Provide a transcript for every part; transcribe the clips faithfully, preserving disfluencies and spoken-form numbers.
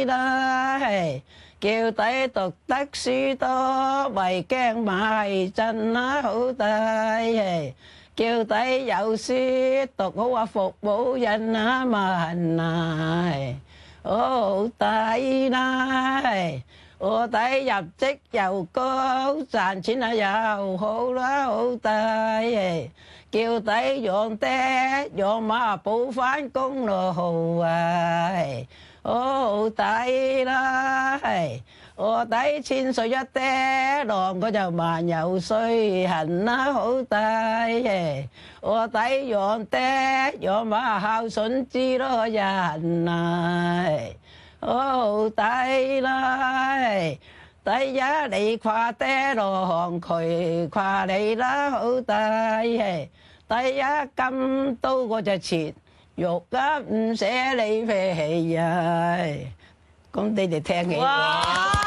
啦，叫弟讀得書多，咪驚買陣啦好抵。叫弟有書讀好啊，服務人啊問啊，好抵啦。我弟入職又高，賺錢啊又好啦，好抵。叫弟養爹養馬補返工咯好啊，好抵啦。我弟千歲一爹郎，佢就萬有歲痕啦，好抵。我弟養爹養馬孝順之咯人啊，好抵啦。第一你跨爹郎，佢跨你啦，好抵。第一咁刀嗰隻切肉啊，唔捨你皮啊！咁你哋聽起， 哇！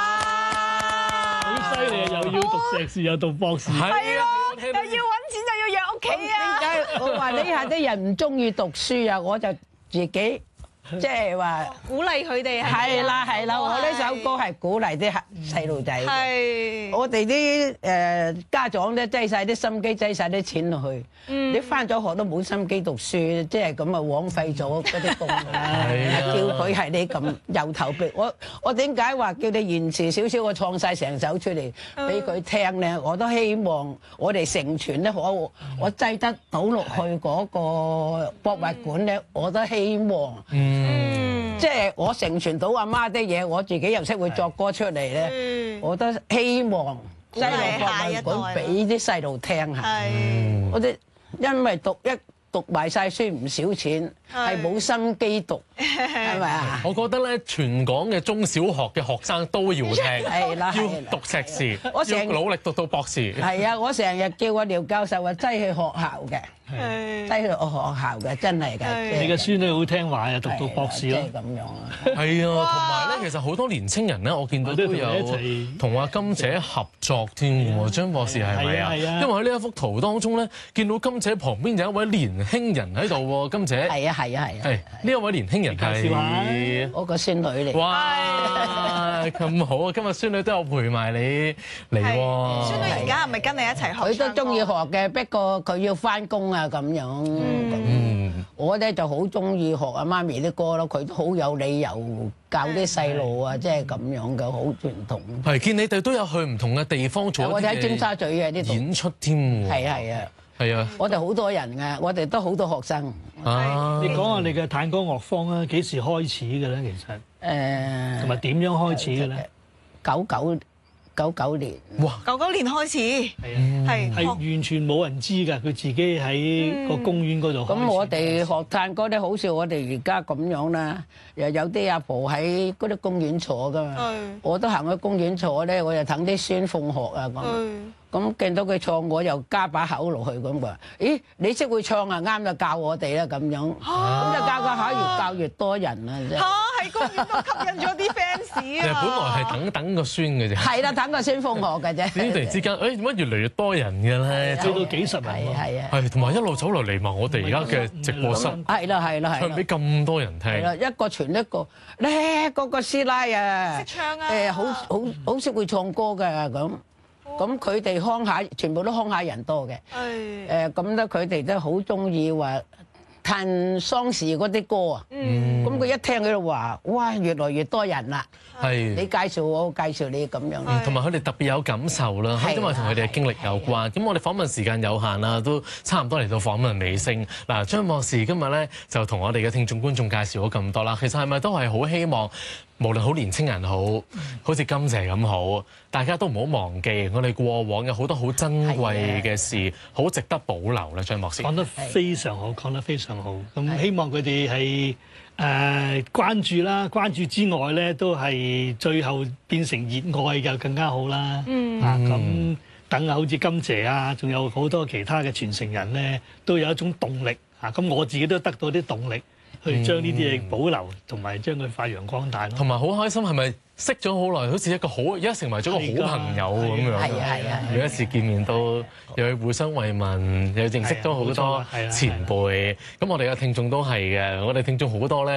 好犀利啊！又要讀碩士，又讀博士， 係咯，又要揾錢，又要養屋企啊！ 點解我話呢下啲人唔中意讀書啊？我就自己。即係話鼓勵佢哋係啦係啦，我呢首歌係鼓勵啲細路仔嘅。我哋啲誒家長咧擠曬啲心機，擠曬啲錢落去。你翻咗學都冇心機讀書，即係咁啊枉費咗嗰啲功啊！叫佢係你咁由頭逼我，我點解話叫你延遲少少，我創曬成首出嚟俾佢聽咧？我都希望我哋成全咧，我我擠得到落去嗰個博物館咧，我都希望。嗯，即係我成全到阿媽啲嘢，我自己又識會作歌出嚟咧，嗯、我都希望擠落博物館俾啲細路聽下。係，我哋因為讀一讀埋晒書唔少錢，係冇心機讀，係咪啊？ 我覺得咧，全港嘅中小學嘅學生都要聽， 係啦， 要讀碩士， 我成要努力讀到博士。 係啊，我成日叫阿廖教授話擠去學校嘅。低去我學校嘅，真係㗎。 你嘅孫女好聽話啊，讀到博士咯。 即係咁樣啊。 係啊，同埋咧，其實好多年青人咧，我見到都有同阿金姐合作添喎。張博士係咪啊？因為喺呢一幅圖當中咧，見到金姐旁邊有一位年輕人喺度喎。金姐係啊係啊係啊。 係呢一位年輕人係我個孫女嚟。 哇！咁好啊！今日孫女都有陪埋你嚟喎。 孫女而家係咪跟你一齊學？ 佢都中意學嘅，不過佢要翻工啊。啊咁樣，嗯、我咧就好中意學阿媽咪啲歌咯，佢都好有理由教啲細路啊，即係咁樣嘅，好傳統。係見你哋都有去唔同嘅地方做， 我哋喺尖沙咀嘅呢度演出添喎。 係啊係啊， 係啊， 我哋好多人㗎，我哋都好多學生。 啊， 你講下你嘅探戈樂坊啊，幾時開始嘅咧？其實誒，同埋點樣開始嘅咧？ 九九。九九年， 哇！ 九九年開始， 係啊，係係完全冇人知㗎，佢自己喺個公園嗰度。 咁我哋學探戈咧，好似我哋而家咁樣啦，又有啲阿婆喺嗰啲公園坐㗎嘛。我都行去公園坐咧，我又等啲孫放學啊咁。咁見到佢唱，我又加把口落去咁話。咦，你識會唱啊？啱就教我哋啦咁樣。咁就教教下，越教越多人啊！ 嚇，喺公園都吸引咗啲 fans 啊！ 其實本來係等等個孫嘅啫。係啦，等個孫放學嘅啫。 點突然之間，誒點解越嚟越多人嘅咧？ 做到幾十人喎。 係啊。 係，同埋一路走落嚟埋我哋而家嘅直播室。 係啦，係啦，係。 唱俾咁多人聽。係啦，一個傳一個。咧，嗰個師奶啊， 識唱啊。 誒，好好好識會唱歌㗎咁。咁佢哋鄉下全部都鄉下人多嘅，誒咁咧佢哋都好中意話彈喪事嗰啲歌啊，咁佢一聽佢就話：哇，越來越多人啦！係你介紹我，介紹你咁樣。 同埋佢哋特別有感受啦，因為同佢哋嘅經歷有關。咁我哋訪問時間有限啦，都差唔多嚟到訪問尾聲。嗱，張博士今日咧就同我哋嘅聽眾觀眾介紹咗咁多啦。其實係咪都係好希望？無論好年青人好，好似金姐咁好，大家都唔好忘記我哋過往有好多好珍貴嘅事，好值得保留咧。張博士講得非常好，講得非常好。咁希望佢哋係誒關注啦，關注之外咧，都係最後變成熱愛就更加好啦。嗯，啊咁等啊，好似金姐啊，仲有好多其他嘅傳承人咧，都有一種動力啊。咁我自己都得到啲動力。去將呢啲嘢保留，同埋將佢發揚光大咯。同埋好開心，係咪識咗好耐，好似一個好，而家成為咗個好朋友咁樣。 係啊係啊！ 每一次見面都又互相慰問，又認識咗好多前輩。咁我哋嘅聽眾都係嘅，我哋聽眾好多咧。